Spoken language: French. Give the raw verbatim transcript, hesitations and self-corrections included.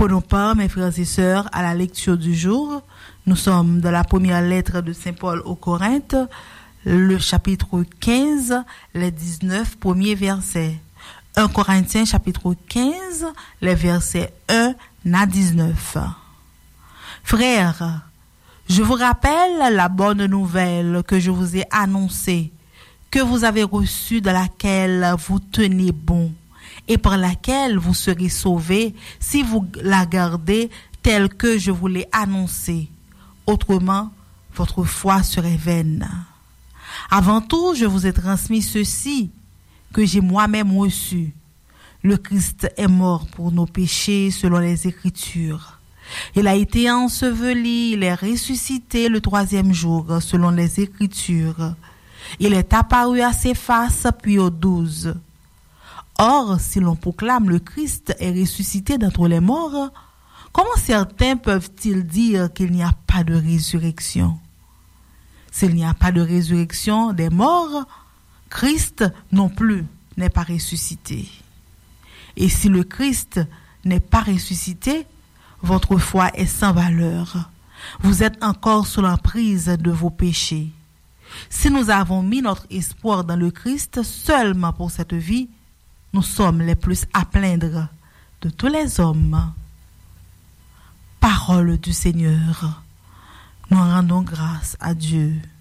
Prenons part, mes frères et sœurs, à la lecture du jour. Nous sommes dans la première lettre de Saint Paul aux Corinthes, le chapitre quinze, les dix-neuf premiers versets. un Corinthiens chapitre quinze, les versets un à dix-neuf. Frères, je vous rappelle la bonne nouvelle que je vous ai annoncée, que vous avez reçue, de laquelle vous tenez bon, et par laquelle vous serez sauvés si vous la gardez telle que je vous l'ai annoncée. Autrement, votre foi serait vaine. Avant tout, je vous ai transmis ceci que j'ai moi-même reçu. Le Christ est mort pour nos péchés selon les Écritures. Il a été enseveli, il est ressuscité le troisième jour selon les Écritures. Il est apparu à ses faces puis aux douze. Or, si l'on proclame le Christ est ressuscité d'entre les morts, comment certains peuvent-ils dire qu'il n'y a pas de résurrection? S'il n'y a pas de résurrection des morts, Christ non plus n'est pas ressuscité. Et si le Christ n'est pas ressuscité, votre foi est sans valeur. Vous êtes encore sous l'emprise de vos péchés. Si nous avons mis notre espoir dans le Christ seulement pour cette vie, nous sommes les plus à plaindre de tous les hommes. Parole du Seigneur. Nous rendons grâce à Dieu.